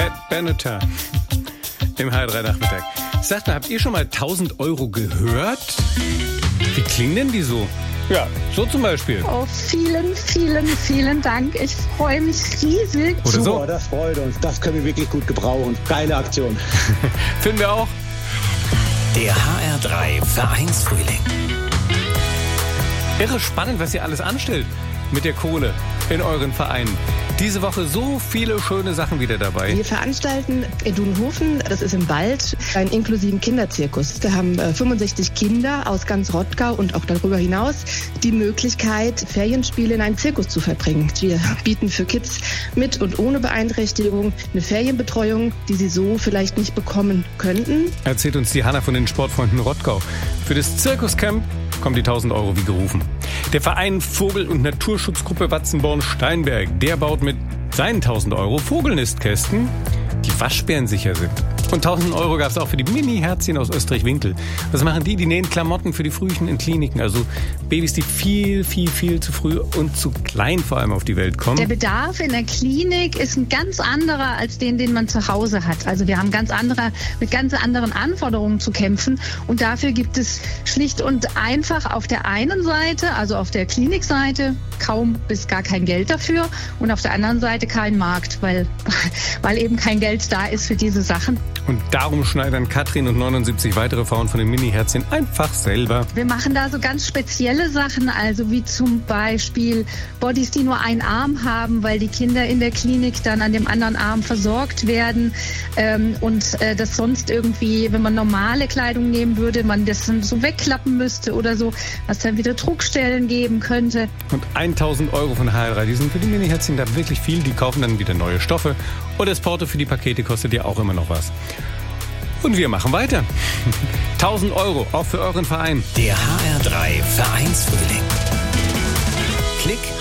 Pat Benatar im HR3-Nachmittag. Sagt mal, habt ihr schon mal 1.000 Euro gehört? Wie klingen denn die so? Ja, so zum Beispiel. Oh, vielen, vielen, vielen Dank. Ich freue mich riesig. Oder so. Super, das freut uns. Das können wir wirklich gut gebrauchen. Geile Aktion. Finden wir auch. Der HR3 Vereinsfrühling. Irre spannend, was ihr alles anstellt mit der Kohle in euren Vereinen. Diese Woche so viele schöne Sachen wieder dabei. Wir veranstalten in Dudenhofen, das ist im Wald, einen inklusiven Kinderzirkus. Wir haben 65 Kinder aus ganz Rottgau und auch darüber hinaus die Möglichkeit, Ferienspiele in einem Zirkus zu verbringen. Wir bieten für Kids mit und ohne Beeinträchtigung eine Ferienbetreuung, die sie so vielleicht nicht bekommen könnten. Erzählt uns die Hanna von den Sportfreunden Rottgau. Für das Zirkuscamp kommen die 1.000 Euro wie gerufen. Der Verein Vogel- und Naturschutzgruppe Watzenborn-Steinberg, der baut mit seinen 1.000 Euro Vogelnistkästen, die waschbärensicher sind. Und 1.000 Euro gab es auch für die Mini-Herzchen aus Österreich-Winkel. Was machen die? Die nähen Klamotten für die Frühchen in Kliniken. Also Babys, die viel zu früh und zu klein vor allem auf die Welt kommen. Der Bedarf in der Klinik ist ein ganz anderer als den man zu Hause hat. Also wir haben mit ganz anderen Anforderungen zu kämpfen. Und dafür gibt es schlicht und einfach auf der einen Seite, also auf der Klinikseite, kaum bis gar kein Geld dafür. Und auf der anderen Seite kein Markt, weil eben kein Geld da ist für diese Sachen. Und darum schneidern Katrin und 79 weitere Frauen von den Mini-Herzchen einfach selber. Wir machen da so ganz spezielle Sachen, also wie zum Beispiel Bodies, die nur einen Arm haben, weil die Kinder in der Klinik dann an dem anderen Arm versorgt werden und das sonst irgendwie, wenn man normale Kleidung nehmen würde, man das dann so wegklappen müsste oder so, was dann wieder Druckstellen geben könnte. Und 1.000 Euro von HR3, die sind für die Mini-Herzchen da wirklich viel. Die kaufen dann wieder neue Stoffe. Und das Porto für die Pakete kostet ja auch immer noch was. Und wir machen weiter. 1.000 Euro, auch für euren Verein. Der HR3 Vereinsfrühling. Klick